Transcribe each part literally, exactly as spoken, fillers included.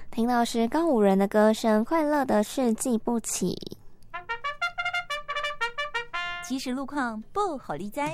听到是告五人的歌声，快乐的事记不起。 即时路况不好利哉。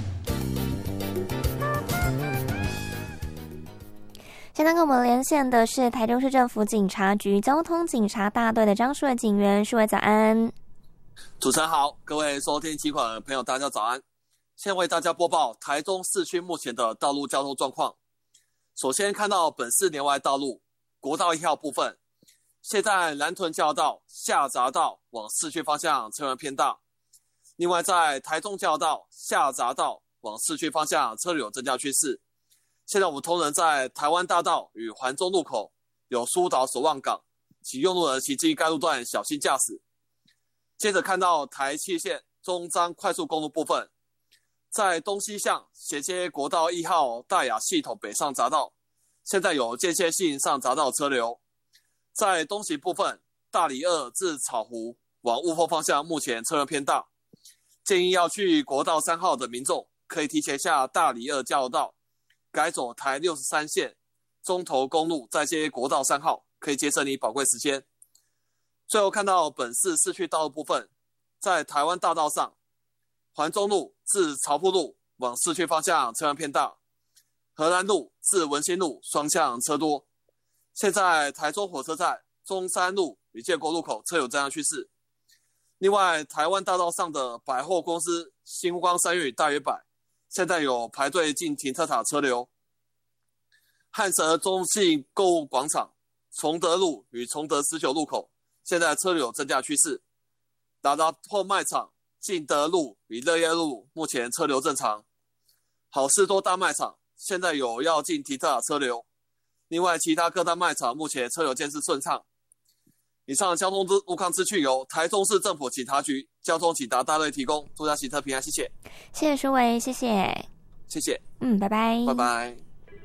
现在跟我们连线的是台中市政府警察局交通警察大队的张树伟警员，树伟早安。 主持人好，各位收听警广的朋友大家早安。现在为大家播报台中市区目前的道路交通状况。首先看到本市年外道路国道一号部分，现在南屯交流道下匝道往市区方向车流偏大。另外在台中交流道下匝道往市区方向车流有增加趋势。现在我们同仁在台湾大道与环中路口有疏导守望岗，请用路人骑经该路段小心驾驶。接着看到台七线中彰快速公路部分，在东西向衔接国道一号大雅系统北上匝道，现在有间歇性上匝道车流。在东行部分，大里二至草湖往雾峰方向目前车流偏大，建议要去国道三号的民众可以提前下大里二交流道，改走台六十三线中投公路，再接国道三号，可以节省你宝贵时间。最后看到本市市区道路部分，在台湾大道上，环中路至潮埔路往市区方向车辆偏大，荷兰路至文心路双向车多。现在台中火车站中山路与建国路口车有增加趋势。另外，台湾大道上的百货公司新光三越大圆百，现在有排队进停车场车流。汉神中信购物广场、崇德路与崇德十九路口，现在车流有增加趋势。达达后卖场、进德路与乐业路目前车流正常。好事多大卖场现在有要进停车场车流。另外，其他各大卖场目前车流监视顺畅。以上的交通路况资讯由台中市政府警察局交通警察大队提供，祝大家行车平安，谢谢。 谢谢舒伟，谢谢。 谢谢。 嗯，拜拜。 拜拜。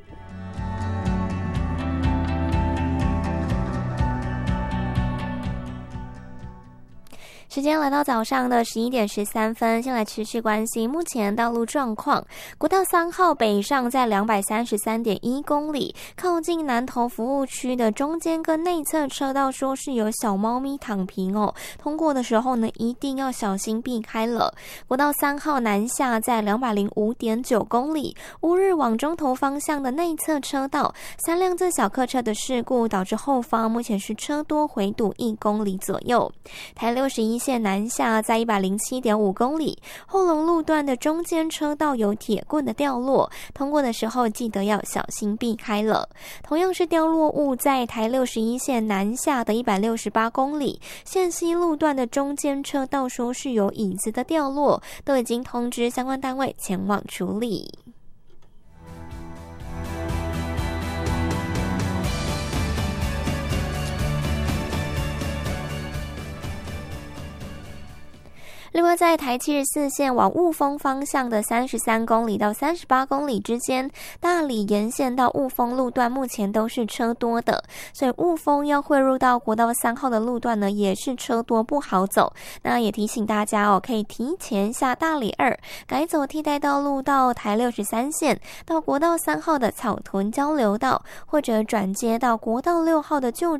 时间来到早上的十一点十三分，先来持续关心目前道路状况。国道三号北上在两百三十三点一公里，靠近南投服务区的中间跟内侧车道说是有小猫咪躺平哦，通过的时候呢一定要小心避开了。国道三号南下在两百零五点九公里，乌日往中投方向的内侧车道，三辆自小客车的事故导致后方目前是车多回堵一公里左右。台六十一线南下在 一百零七点五公里，后龙路段的中间车道有铁棍的掉落，通过的时候记得要小心避开了。同样是掉落物，在台六十一线南下的一百六十八公里，线西路段的中间车道说是有椅子的掉落，都已经通知相关单位前往处理。另外，在台七十四线往雾峰方向的三十三公里到三十八公里之间，大里沿线到雾峰路段目前都是车多的，所以雾峰要汇入到国道三号的路段呢，也是车多不好走。那也提醒大家哦，可以提前下大里二，改走替代道路到台六十三线，到国道三号的草屯交流道，或者转接到国道六号的旧